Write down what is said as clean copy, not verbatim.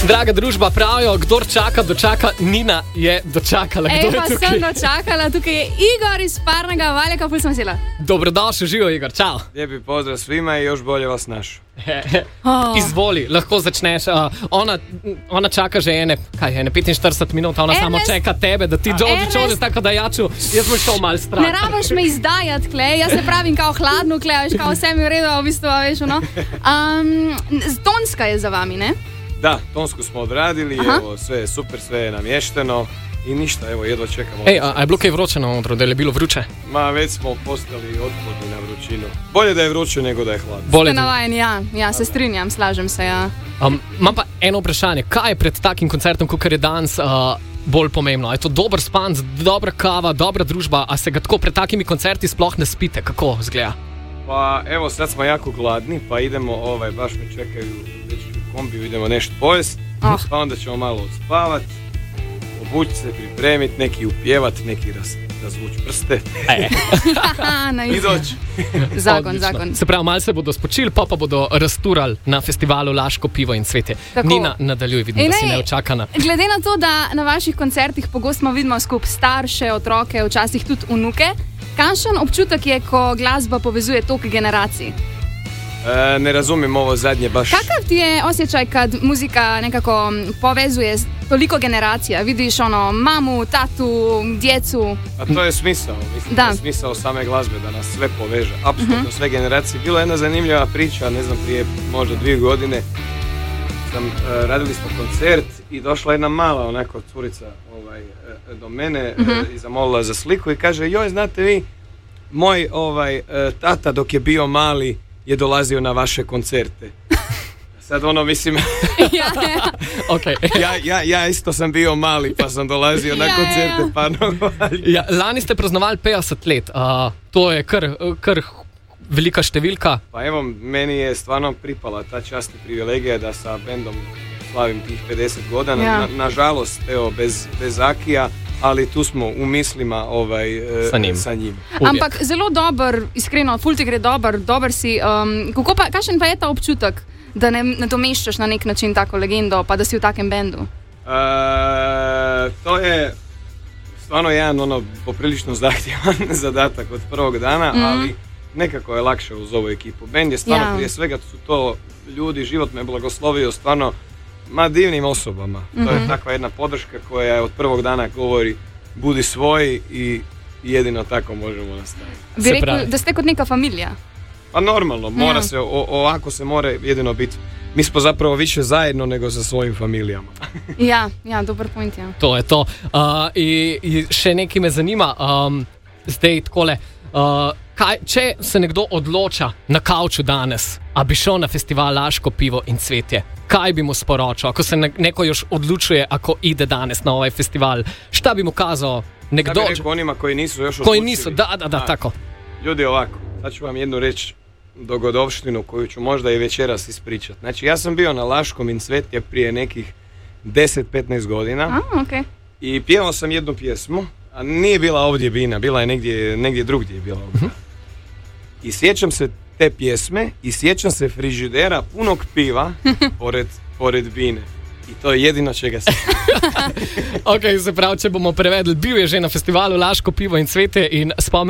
Draga družba, pravijo, kdor čaka, dočaka. Nina je dočakala. Kdo je tukaj? Sem dočakala, tukaj je Igor iz Parnega Valjaka, ful sem vesela. Dobrodošli, živo Igor, čao. Lijepi pozdrav svima i još bolje vas našao. Izvoli, lahko začneš. Ona čaka že ene 45 minut, ona samo čaka tebe, da ti dođeš, tako da jaču. Jaz bom šel malo stran. Ne rabiš me izdajati, klej. Jaz se pravim kao hladno, klej, veš, kao vse mi v redu, v bistvu, veš, ono. Tonska je za vami, ne? Da, tonsku smo odradili, evo, sve je super, sve je namješteno i ništa, evo, jedva čekamo. Ej, a je bilo kaj vroče na odru, da je bilo vruće? Ma, već smo postali otporni na vrućinu. Bolje da je vruće nego da je hladno. Ste navajeni, ja, se strinjam, slažem se, ja. Imam pa eno vprašanje, kaj je pred takim koncertom, kot je danes, bolj pomembno? Je to dober spanc, dobra kava, dobra družba, a se ga tako pred takimi koncerti sploh ne spite? Kako izgleda? Pa evo, sad smo jako gladni, pa idemo, baš me čekaju već u kombiju, idemo nešto pojest, pa onda ćemo malo odspavati, obući se, pripremiti, neki upjevat, neki razvući prste i doći. Zakon. Se pravi, malo se bodo spočili, pa bodo rasturali na festivalu Laško pivo in cvetje. Tako. Nina, nadaljuj, vidim, da si neočakana. Glede na to, da na vaših koncertih pogosto vidimo skupaj starše, otroke, včasih tudi vnuke, kakšen občutek je, ko glasba povezuje toliko generacij? Ne razumijem ovo zadnje baš. Kakav ti je osjećaj kad muzika nekako povezuje toliko generacija? Vidiš ono, mamu, tatu, djecu. A to je smisao, mislim da je smisao same glazbe, da nas sve poveže. Apsolutno sve generacije. Bila je jedna zanimljiva priča, ne znam, prije možda 2 godine. Radili smo koncert i došla jedna mala onako curica do mene i zamolila za sliku i kaže, joj, znate vi, moj tata dok je bio mali je dolazio na vaše koncerte. Sad ono, mislim, ja isto sam bio mali pa sam dolazio na koncerte Parnega Valjka. Lani ste praznovali 50 let, to je kar velika številka. Pa evo, meni je stvarno pripala ta čast i privilegija da sa bendom slavim tih 50 godina. Nažalost, evo, bez Akija, ali tu smo u mislima sa njim. Ampak zelo dober, iskreno, ful ti gre dober si. Kakšen pa je ta občutek, da ne nadomeščaš na nek način tako legendo, pa da si v takem bendu? To je stvarno jedan poprilično zahtjevan zadatak od prvog dana, ali nekako je lakše uz ovu ekipu. Bend je stvarno, prije svega su to ljudi, život me blagoslovio stvarno divnim osobama. To je takva jedna podrška koja od prvog dana govori budi svoj i jedino tako možemo nastaviti. Bi rekao da ste kot neka familija? Pa normalno, mora se, ovako se mora jedino biti. Mi smo zapravo više zajedno nego sa svojim familijama. Ja, dober point, ja. To je to. I še nekaj me zanima, zdaj takole, če se nekdo odloča na kavču danes, a bi šel na festival Laško pivo in cvetje, kaj bi mu sporočil, ako se neko još odlučuje, ako ide danes na ovaj festival, šta bi mu kazao nekdo? Da bi rekao onima koji nisu još odlučili. Koji nisu, da, tako. Ljudi, ovako, sad ću vam jednu reći dogodovštinu koju ću možda i večeras ispričati. Znači, ja sam bio na Laškom in cvetje prije nekih 10-15 godina i pjevao sam jednu pjesmu, a nije bila ovdje Bina, bila je negdje drugdje je bila ovdje. I sjećam se te pjesme i sjećam se frižidera punog piva pored Bine. I to je jedino čega se... Se pravi, če bomo prevedli, bil je že na festivalu Laško pivo in cvetje in